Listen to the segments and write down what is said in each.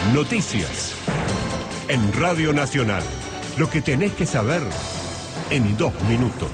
Noticias. En Radio Nacional. Lo que tenés que saber en 2 minutos.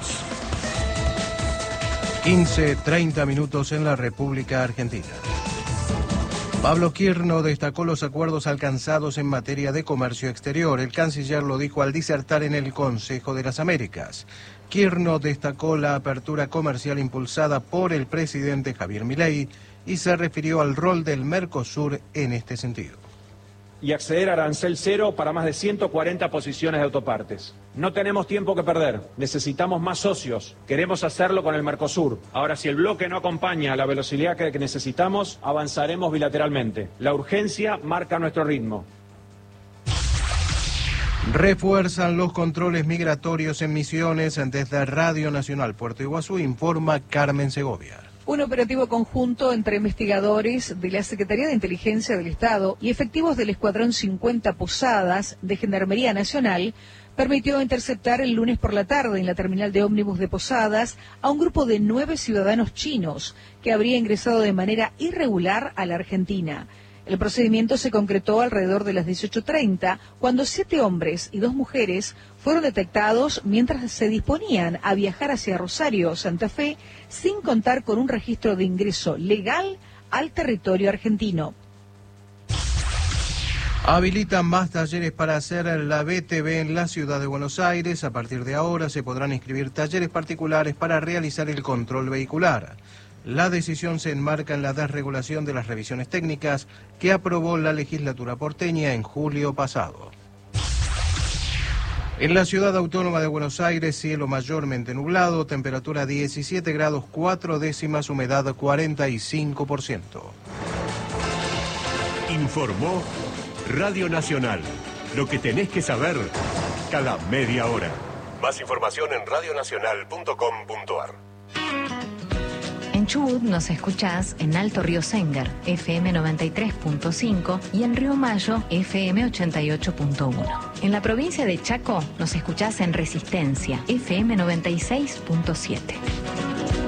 15:30 minutos en la República Argentina. Pablo Kirno destacó los acuerdos alcanzados en materia de comercio exterior. El canciller lo dijo al disertar en el Consejo de las Américas. Kirno destacó la apertura comercial impulsada por el presidente Javier Milei y se refirió al rol del Mercosur en este sentido. Y acceder a arancel cero para más de 140 posiciones de autopartes. No tenemos tiempo que perder, necesitamos más socios, queremos hacerlo con el Mercosur. Ahora, si el bloque no acompaña a la velocidad que necesitamos, avanzaremos bilateralmente. La urgencia marca nuestro ritmo. Refuerzan los controles migratorios en Misiones. Desde Radio Nacional Puerto Iguazú informa Carmen Segovia. Un operativo conjunto entre investigadores de la Secretaría de Inteligencia del Estado y efectivos del Escuadrón 50 Posadas de Gendarmería Nacional permitió interceptar el lunes por la tarde en la terminal de ómnibus de Posadas a un grupo de 9 ciudadanos chinos que habría ingresado de manera irregular a la Argentina. El procedimiento se concretó alrededor de las 18:30, cuando 7 hombres y 2 mujeres fueron detectados mientras se disponían a viajar hacia Rosario, Santa Fe, sin contar con un registro de ingreso legal al territorio argentino. Habilitan más talleres para hacer la BTV en la ciudad de Buenos Aires. A partir de ahora se podrán inscribir talleres particulares para realizar el control vehicular. La decisión se enmarca en la desregulación de las revisiones técnicas que aprobó la legislatura porteña en julio pasado. En la ciudad autónoma de Buenos Aires, cielo mayormente nublado, temperatura 17 grados 4 décimas, humedad 45%. Informó Radio Nacional. Lo que tenés que saber cada media hora. Más información en radionacional.com.ar. En Chubut nos escuchás en Alto Río Sénger, FM 93.5 y en Río Mayo, FM 88.1. En la provincia de Chaco nos escuchás en Resistencia, FM 96.7.